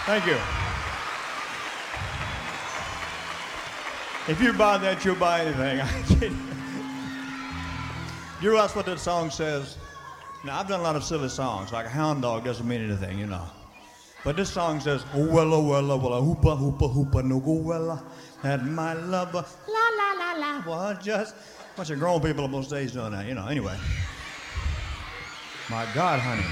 Thank you. If you buy that, you'll buy anything. I kid you. You ask what that song says. Now, I've done a lot of silly songs, like a hound dog doesn't mean anything, you know. But this song says, oh, wella, wella, wella, hoopa, hoopa, hoopa, no go, wella, that my lover, la, la, la, la, was just a bunch of grown people most days doing that, you know. Anyway. My God, honey.